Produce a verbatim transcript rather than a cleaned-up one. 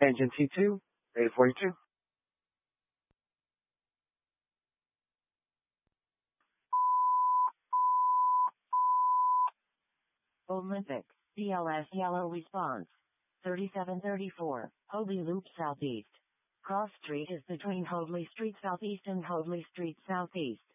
Engine T two, Beta forty-two. Olympic, D L S yellow response. thirty-seven thirty-four, Hoadley Loop Southeast. Cross Street is between Hoadley Street Southeast and Hoadley Street Southeast.